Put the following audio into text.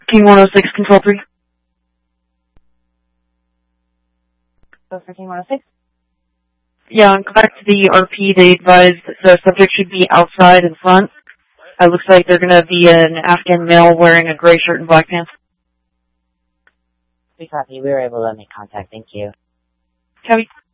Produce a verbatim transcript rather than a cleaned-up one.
King one oh six, Control three. Go for King one oh six? Yeah, on back to the R P, they advised the subject should be outside in front. It looks like they're going to be an Afghan male wearing a gray shirt and black pants. We copy. We were able to make contact. Thank you. Copy.